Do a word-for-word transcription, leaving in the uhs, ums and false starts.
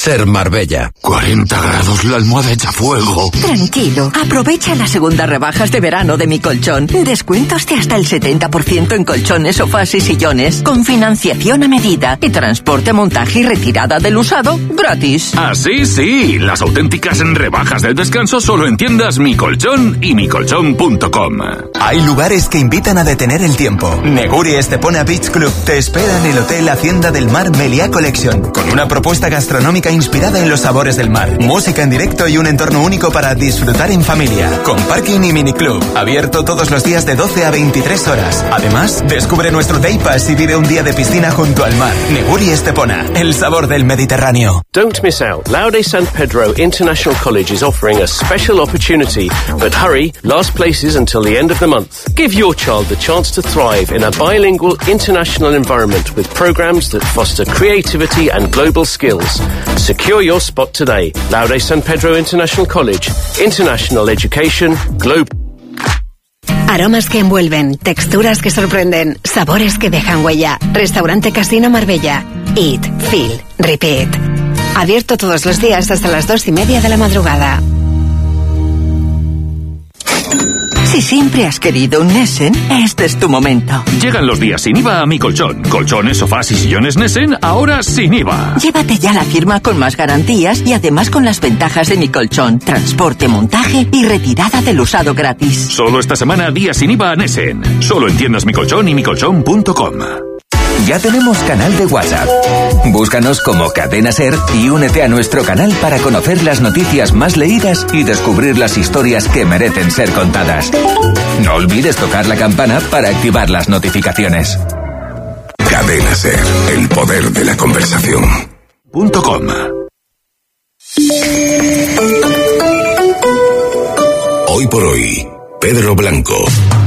Ser Marbella. cuarenta grados, la almohada echa fuego. Tranquilo, aprovecha las segundas rebajas de verano de Mi Colchón. Descuentos de hasta el setenta por ciento en colchones, sofás y sillones, con financiación a medida y transporte, montaje y retirada del usado gratis. Así sí, las auténticas rebajas del descanso solo en tiendas Mi Colchón y mi colchón punto com. Hay lugares que invitan a detener el tiempo. Neguri Estepona Beach Club te espera en el Hotel Hacienda del Mar Meliá Collection, con una propuesta gastronómica inspirada en los sabores del mar, música en directo y un entorno único para disfrutar en familia, con parking y miniclub, abierto todos los días de doce a veintitrés horas. Además, descubre nuestro Day Pass y vive un día de piscina junto al mar. Neguri Estepona, el sabor del Mediterráneo. Don't miss out. Laude San Pedro International College is offering a special opportunity, but hurry, last places until the end of the month. Give your child the chance to thrive in a bilingual international environment with programs that foster creativity and global skills. Secure your spot today. Laude San Pedro International College. International Education. Global. Aromas que envuelven, texturas que sorprenden, sabores que dejan huella. Restaurante Casino Marbella. Eat, feel, repeat. Abierto todos los días hasta las dos y media de la madrugada. Si siempre has querido un Nessen, este es tu momento. Llegan los días sin I V A a Mi Colchón. Colchones, sofás y sillones Nessen, ahora sin I V A. Llévate ya la firma con más garantías y además con las ventajas de Mi Colchón. Transporte, montaje y retirada del usado gratis. Solo esta semana, días sin I V A a Nessen. Solo en tiendas Mi Colchón y mi colchón punto com. Ya tenemos canal de WhatsApp. Búscanos como Cadena Ser y únete a nuestro canal para conocer las noticias más leídas y descubrir las historias que merecen ser contadas. No olvides tocar la campana para activar las notificaciones. Cadena Ser, el poder de la conversación. Punto com. Hoy por hoy, Pedro Blanco.